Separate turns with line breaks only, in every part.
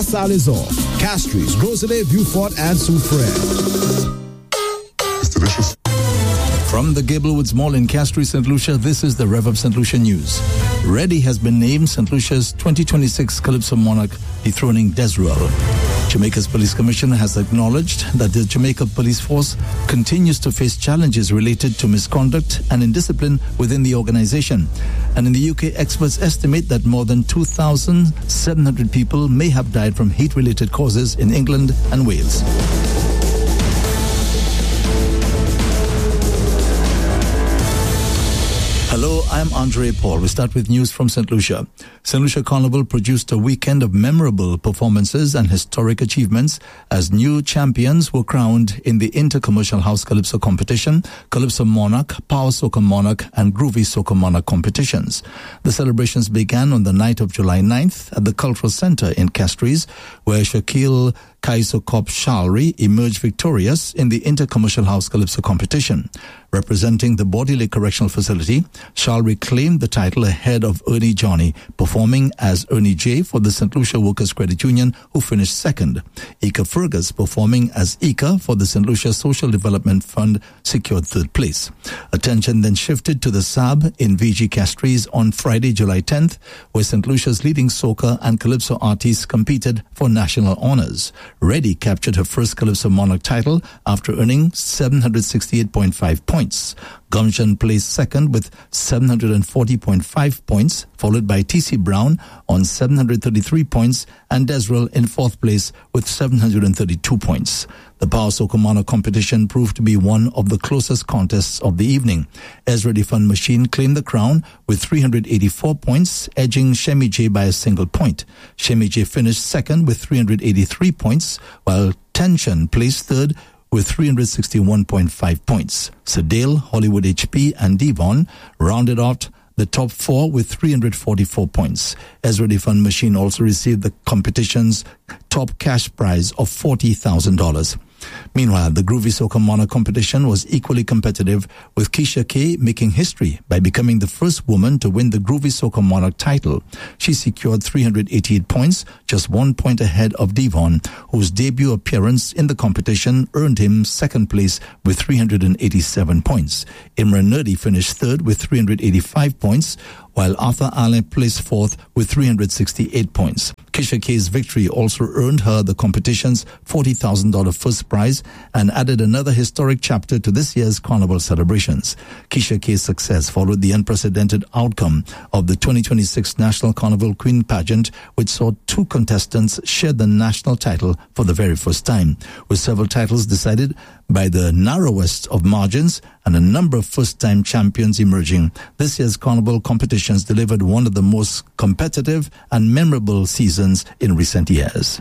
Saint-Lazare, Castries, Rosalie, Beaufort, and Soufrière.
It's delicious.
From the Gablewoods Mall in Castries, St. Lucia, this is the Rev Up St. Lucia News. Reddy has been named St. Lucia's 2026 Calypso Monarch, dethroning Desruel. Jamaica's Police Commissioner has acknowledged that the Jamaica Police Force continues to face challenges related to misconduct and indiscipline within the organization. And in the UK, experts estimate that more than 2,700 people may have died from heat-related causes in England and Wales. Hello, I'm Andre Paul. We start with news from St. Lucia. St. Lucia Carnival produced a weekend of memorable performances and historic achievements as new champions were crowned in the Intercommercial House Calypso competition, Calypso Monarch, Power Soca Monarch, and Groovy Soca Monarch competitions. The celebrations began on the night of July 9th at the Cultural Center in Castries, where Shaquille Kaisokop Shalri emerged victorious in the Intercommercial House Calypso competition. Representing the Bodiley Correctional Facility, Shalri claimed the title ahead of Ernie Johnny, performing as Ernie J for the St. Lucia Workers Credit Union, who finished second. Ika Fergus, performing as Ika for the St. Lucia Social Development Fund, secured third place. Attention then shifted to the SAB in VG Castries on Friday, July 10th, where St. Lucia's leading soca and calypso artists competed for national honors. Reddy captured her first Calypso Monarch title after earning 768.5 points. Gumshan placed second with 740.5 points, followed by T.C. Brown on 733 points and Desruel in fourth place with 732 points. The Power Soca Monarch competition proved to be one of the closest contests of the evening. Ezra the Fun Machine claimed the crown with 384 points, edging Shemi J by a single point. Shemi J finished second with 383 points, while Tension placed third with 361.5 points. Sedale, Hollywood HP, and Devon rounded out the top four with 344 points. Ezra the Fun Machine also received the competition's top cash prize of $40,000. Meanwhile, the Groovy Soca Monarch competition was equally competitive, with Keisha K making history by becoming the first woman to win the Groovy Soca Monarch title. She secured 388 points, just 1 point ahead of Devon, whose debut appearance in the competition earned him second place with 387 points. Imran Nerdy finished third with 385 points, while Arthur Allen placed fourth with 368 points. Keisha K's victory also earned her the competition's $40,000 first prize and added another historic chapter to this year's Carnival celebrations. Keisha K's success followed the unprecedented outcome of the 2026 National Carnival Queen pageant, which saw two contestants share the national title for the very first time, with several titles decided by the narrowest of margins and a number of first-time champions emerging. This year's Carnival competitions delivered one of the most competitive and memorable seasons in recent years.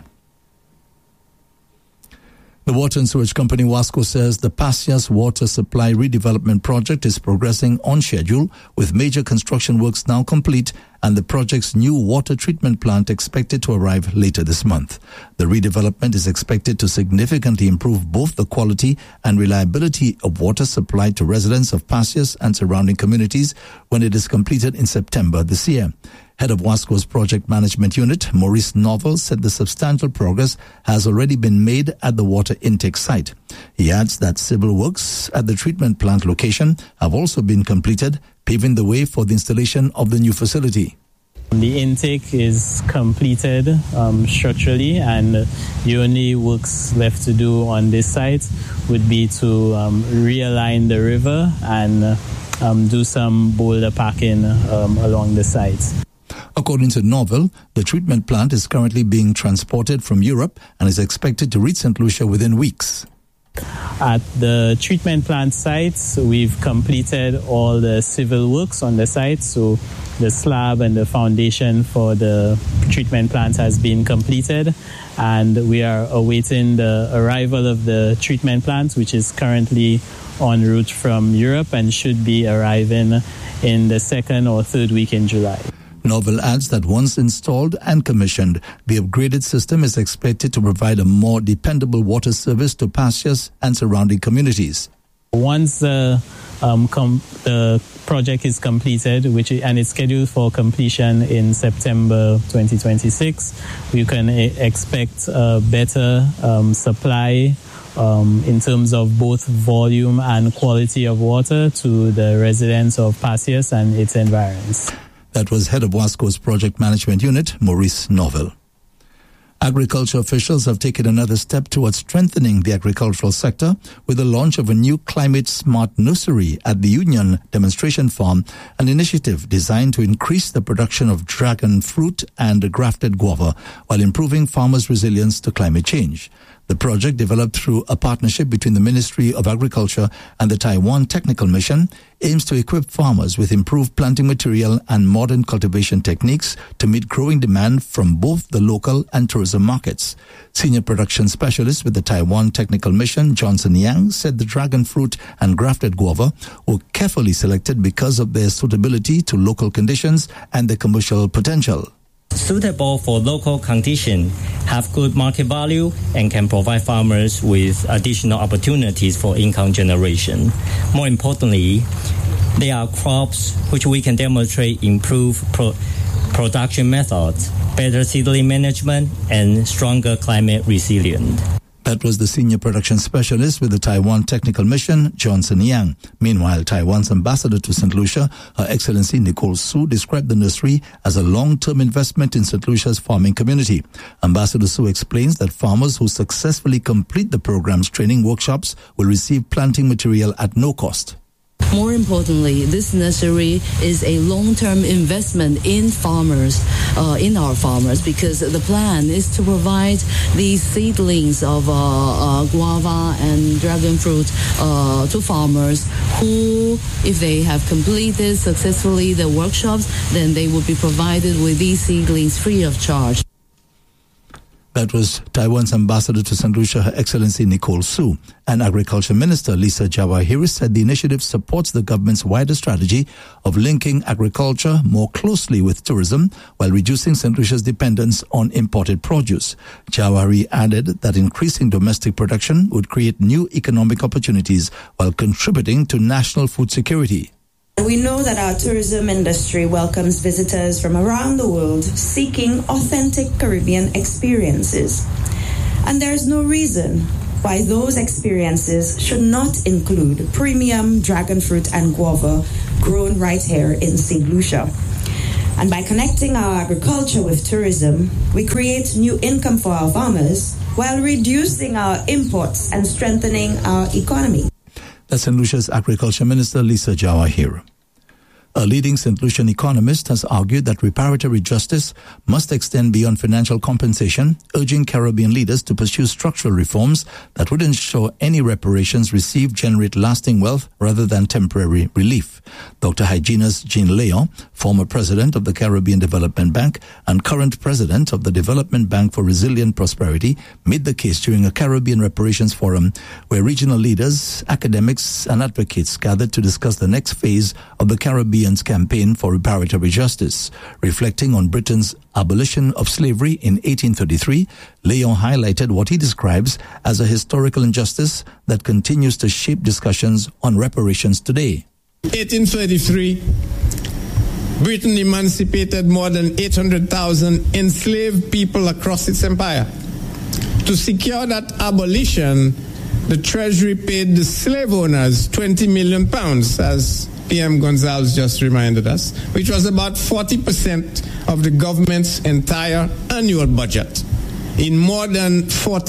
The Water and Sewage Company Wasco says the Pasias Water Supply Redevelopment Project is progressing on schedule, with major construction works now complete and the project's new water treatment plant expected to arrive later this month. The redevelopment is expected to significantly improve both the quality and reliability of water supplied to residents of Pasias and surrounding communities when it is completed in September this year. Head of Wasco's Project Management Unit, Maurice Novell, said the substantial progress has already been made at the water intake site. He adds that civil works at the treatment plant location have also been completed, paving the way for the installation of the new facility.
The intake is completed structurally, and the only works left to do on this site would be to realign the river and do some boulder packing along the site.
According to Novell, the treatment plant is currently being transported from Europe and is expected to reach St. Lucia within weeks.
At the treatment plant sites, we've completed all the civil works on the site, so the slab and the foundation for the treatment plant has been completed, and we are awaiting the arrival of the treatment plant, which is currently en route from Europe and should be arriving in the second or third week in July.
Novell adds that once installed and commissioned, the upgraded system is expected to provide a more dependable water service to Pasias and surrounding communities.
Once the project is completed, and it's scheduled for completion in September 2026, you can expect a better supply in terms of both volume and quality of water to the residents of Passius and its environs.
That was head of WASCO's Project Management Unit, Maurice Noville. Agriculture officials have taken another step towards strengthening the agricultural sector with the launch of a new climate-smart nursery at the Union Demonstration Farm, an initiative designed to increase the production of dragon fruit and grafted guava while improving farmers' resilience to climate change. The project, developed through a partnership between the Ministry of Agriculture and the Taiwan Technical Mission, aims to equip farmers with improved planting material and modern cultivation techniques to meet growing demand from both the local and tourism markets. Senior production specialist with the Taiwan Technical Mission, Johnson Yang, said the dragon fruit and grafted guava were carefully selected because of their suitability to local conditions and their commercial potential.
Suitable for local conditions, have good market value, and can provide farmers with additional opportunities for income generation. More importantly, they are crops which we can demonstrate improved production methods, better seedling management, and stronger climate resilience.
That was the senior production specialist with the Taiwan Technical Mission, Johnson Yang. Meanwhile, Taiwan's ambassador to St. Lucia, Her Excellency Nicole Su, described the nursery as a long-term investment in St. Lucia's farming community. Ambassador Su explains that farmers who successfully complete the program's training workshops will receive planting material at no cost.
More importantly, this nursery is a long-term investment in farmers, in our farmers, because the plan is to provide these seedlings of guava and dragon fruit to farmers who, if they have completed successfully the workshops, then they will be provided with these seedlings free of charge.
That was Taiwan's ambassador to St. Lucia, Her Excellency Nicole Su. And Agriculture Minister Lisa Jawahiri said the initiative supports the government's wider strategy of linking agriculture more closely with tourism while reducing St. Lucia's dependence on imported produce. Jawahiri added that increasing domestic production would create new economic opportunities while contributing to national food security.
We know that our tourism industry welcomes visitors from around the world seeking authentic Caribbean experiences. And there's no reason why those experiences should not include premium dragon fruit and guava grown right here in St. Lucia. And by connecting our agriculture with tourism, we create new income for our farmers while reducing our imports and strengthening our economy.
That's St. Lucia's Agriculture Minister Lisa Jawahiri. A leading St. Lucian economist has argued that reparatory justice must extend beyond financial compensation, urging Caribbean leaders to pursue structural reforms that would ensure any reparations received generate lasting wealth rather than temporary relief. Dr. Hyginus Jean Leon, former president of the Caribbean Development Bank and current president of the Development Bank for Resilient Prosperity, made the case during a Caribbean Reparations Forum where regional leaders, academics and advocates gathered to discuss the next phase of the Caribbean's campaign for reparatory justice. Reflecting on Britain's abolition of slavery in 1833, Leon highlighted what he describes as a historical injustice that continues to shape discussions on reparations today.
1833, Britain emancipated more than 800,000 enslaved people across its empire. To secure that abolition, the Treasury paid the slave owners £20 million, as PM Gonzalez just reminded us, which was about 40% of the government's entire annual budget, in more than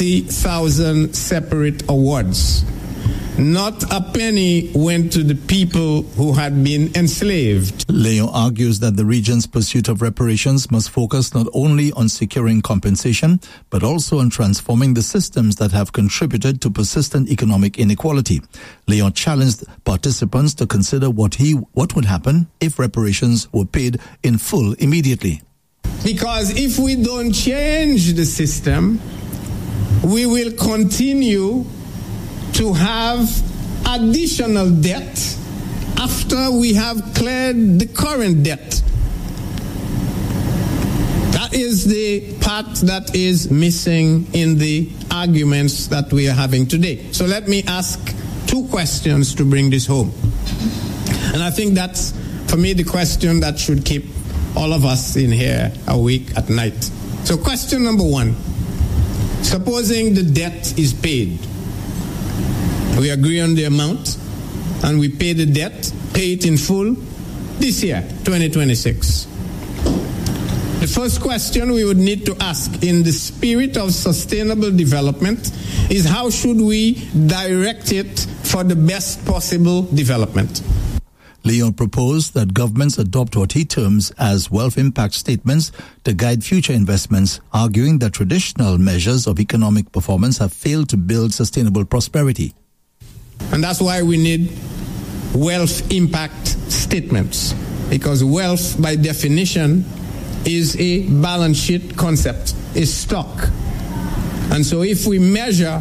40,000 separate awards. Not a penny went to the people who had been enslaved.
Leo argues that the region's pursuit of reparations must focus not only on securing compensation, but also on transforming the systems that have contributed to persistent economic inequality. Leo challenged participants to consider what would happen if reparations were paid in full immediately.
Because if we don't change the system, we will continue to have additional debt after we have cleared the current debt. That is the part that is missing in the arguments that we are having today. So let me ask two questions to bring this home. And I think that's, for me, the question that should keep all of us in here awake at night. So question number one, supposing the debt is paid. We agree on the amount and we pay the debt, pay it in full this year, 2026. The first question we would need to ask in the spirit of sustainable development is how should we direct it for the best possible development?
Leon proposed that governments adopt what he terms as wealth impact statements to guide future investments, arguing that traditional measures of economic performance have failed to build sustainable prosperity.
And that's why we need wealth impact statements, because wealth, by definition, is a balance sheet concept, is stock. And so if we measure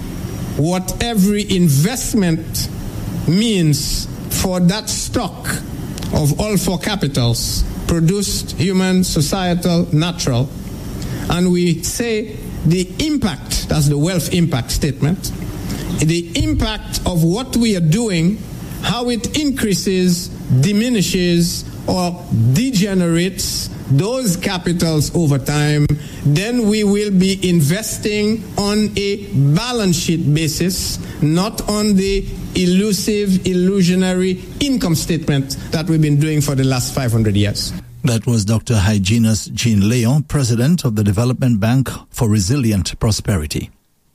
what every investment means for that stock of all four capitals, produced, human, societal, natural, and we say the impact, that's the wealth impact statement, the impact of what we are doing, how it increases, diminishes, or degenerates those capitals over time, then we will be investing on a balance sheet basis, not on the elusive, illusionary income statement that we've been doing for the last 500 years.
That was Dr. Hyginus Jean Leon, President of the Development Bank for Resilient Prosperity.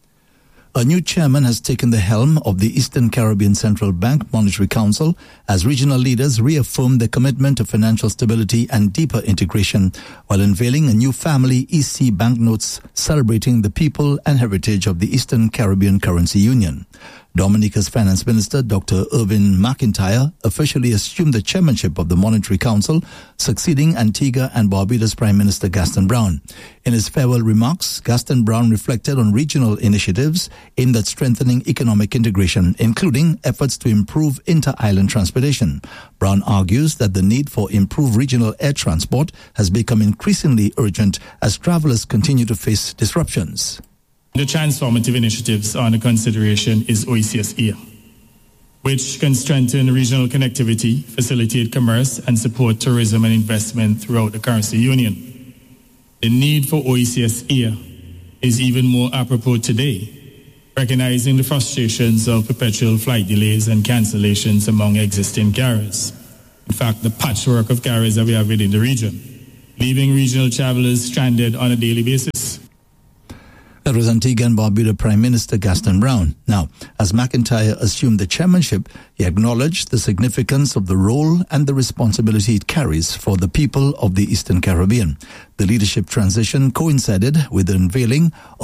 A new chairman has taken the helm of the Eastern Caribbean Central Bank Monetary Council as regional leaders reaffirm their commitment to financial stability and deeper integration while unveiling a new family EC banknotes celebrating the people and heritage of the Eastern Caribbean Currency Union. Dominica's Finance Minister, Dr. Irvin McIntyre, officially assumed the chairmanship of the Monetary Council, succeeding Antigua and Barbuda's Prime Minister Gaston Brown. In his farewell remarks, Gaston Brown reflected on regional initiatives aimed at strengthening economic integration, including efforts to improve inter-island transportation. Brown argues that the need for improved regional air transport has become increasingly urgent as travelers continue to face disruptions.
The transformative initiatives under consideration is OECS-EA, which can strengthen regional connectivity, facilitate commerce, and support tourism and investment throughout the currency union. The need for OECS-EA is even more apropos today, recognizing the frustrations of perpetual flight delays and cancellations among existing carriers. In fact, the patchwork of carriers that we have within the region, leaving regional travelers stranded on a daily basis.
That was Antigua and Barbuda Prime Minister Gaston Brown. Now, as McIntyre assumed the chairmanship, he acknowledged the significance of the role and the responsibility it carries for the people of the Eastern Caribbean. The leadership transition coincided with the unveiling